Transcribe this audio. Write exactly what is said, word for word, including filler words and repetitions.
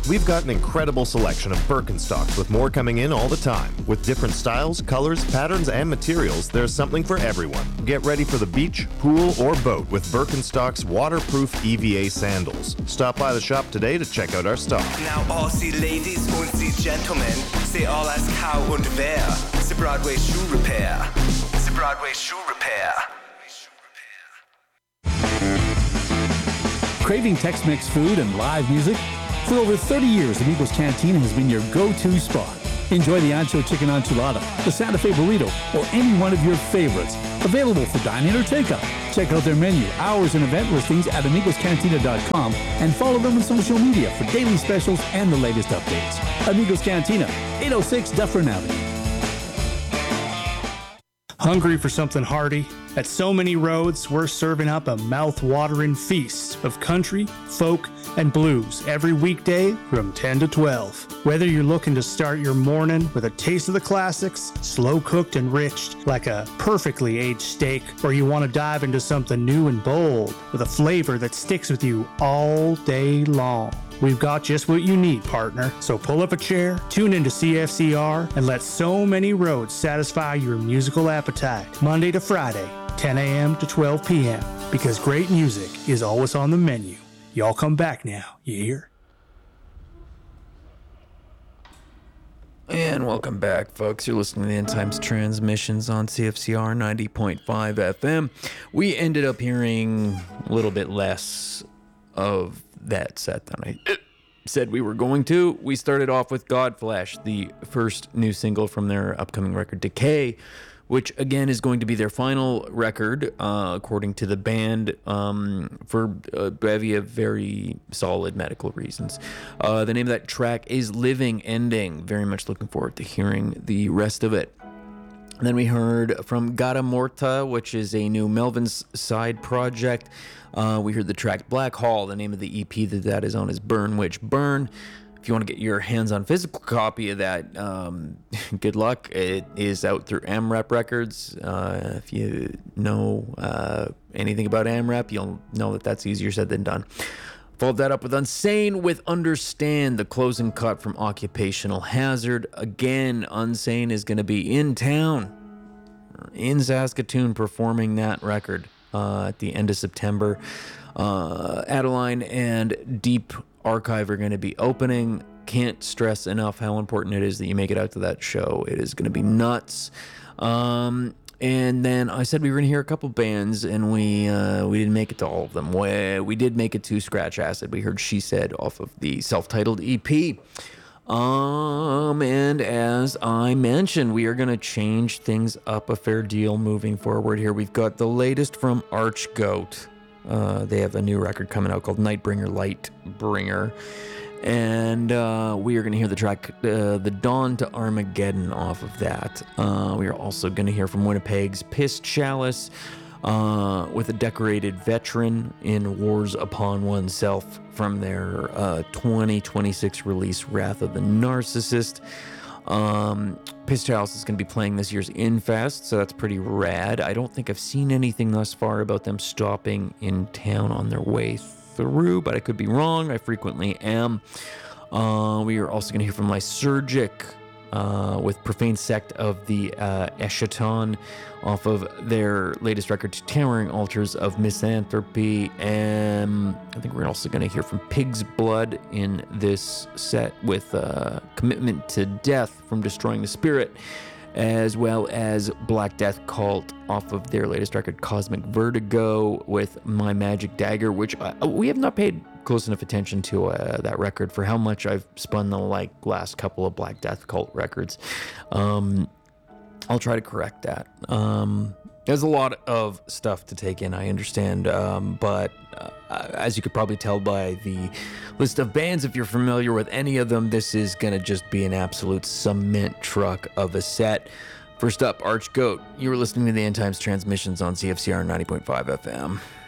We've got an incredible selection of Birkenstocks with more coming in all the time. With different styles, colors, patterns, and materials, there's something for everyone. Get ready for the beach, pool, or boat with Birkenstock's waterproof E V A sandals. Stop by the shop today to check out our stock. Now all Sie ladies und Sie gentlemen, say all as cow und wer. The Broadway Shoe Repair. The Broadway Shoe Repair. Craving Tex-Mex food and live music? For over thirty years, Amigos Cantina has been your go-to spot. Enjoy the Ancho Chicken Enchilada, the Santa Fe Burrito, or any one of your favorites. Available for dine-in or takeout. Check out their menu, hours, and event listings at amigos cantina dot com and follow them on social media for daily specials and the latest updates. Amigos Cantina, eight oh six Dufferin Avenue. Hungry for something hearty? At So Many Roads, we're serving up a mouth-watering feast of country, folk, and blues every weekday from ten to twelve. Whether you're looking to start your morning with a taste of the classics, slow-cooked and rich like a perfectly aged steak, or you want to dive into something new and bold with a flavor that sticks with you all day long, we've got just what you need, partner. So pull up a chair, tune into C F C R, and let So Many Roads satisfy your musical appetite. Monday to Friday, ten a.m. to twelve p.m. Because great music is always on the menu. Y'all come back now, you hear? And welcome back, folks. You're listening to the End Times Transmissions on C F C R ninety point five F M. We ended up hearing a little bit less of that set than I said we were going to. We started off with Godflesh, the first new single from their upcoming record, Decay, which again is going to be their final record, uh, according to the band, um, for a bevy of very solid medical reasons. Uh, the name of that track is Living Ending. Very much looking forward to hearing the rest of it. And then we heard from Gata Morta, which is a new Melvin's side project. Uh, we heard the track Black Hall. The name of the E P that that is on is Burn Witch Burn. If you want to get your hands on physical copy of that, um, good luck. It is out through AMRAP Records. Uh, if you know uh, anything about AMRAP, you'll know that that's easier said than done. Followed that up with Unsane with Understand, the closing cut from Occupational Hazard. Again, Unsane is going to be in town, in Saskatoon, performing that record uh, at the end of September. Uh, Adeline and Deep Archive are going to be opening. Can't stress enough how important it is that you make it out to that show. It is going to be nuts. Um, and then I said we were going to hear a couple bands, and we uh, we didn't make it to all of them. We, we did make it to Scratch Acid. We heard She Said off of the self-titled E P. Um, and as I mentioned, we are going to change things up a fair deal moving forward here. We've got the latest from Archgoat. Uh, they have a new record coming out called Nightbringer Lightbringer. And uh, we are going to hear the track uh, The Dawn to Armageddon off of that. Uh, we are also going to hear from Winnipeg's Piss Chalice uh, with a decorated veteran in Wars Upon Oneself from their uh, twenty twenty-six release Wrath of the Narcissist. Um, Piss Chalice is going to be playing this year's Infest, so that's pretty rad. I don't think I've seen anything thus far about them stopping in town on their way through, but I could be wrong. I frequently am. Uh, we are also going to hear from Lysergic uh, with Profane Sect of the uh, Eschaton off of their latest record, Towering Altars of Misanthropy. And I think we're also going to hear from Pig's Blood in this set with uh, Commitment to Death from Destroying the Spirit, as well as Black Death Cult off of their latest record, Cosmic Vertigo, with My Magic Dagger, which uh, we have not paid close enough attention to uh, that record for how much I've spun the like last couple of Black Death Cult records. Um, I'll try to correct that. Um, there's a lot of stuff to take in, I understand, um, but uh, as you could probably tell by the list of bands, if you're familiar with any of them, this is going to just be an absolute cement truck of a set. First up, Archgoat. You were listening to the End Times Transmissions on C F C R ninety point five F M.